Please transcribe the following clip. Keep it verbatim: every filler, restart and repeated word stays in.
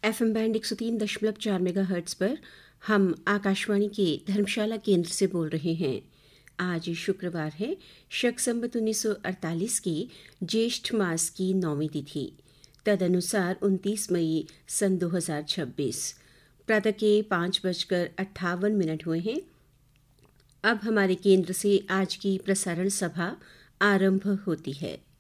F M band एक सौ तीन दशमलव चार मेगा हर्ट्स पर हम आकाशवाणी के धर्मशाला केंद्र से बोल रहे हैं। आज शुक्रवार है, शक संवत उन्नीस सौ अड़तालीस की ज्येष्ठ मास की नौवीं तिथि, तदनुसार उनतीस मई सन दो हज़ार छब्बीस। प्रातः के पाँच बजकर अट्ठावन मिनट हुए हैं। अब हमारे केंद्र से आज की प्रसारण सभा आरंभ होती है।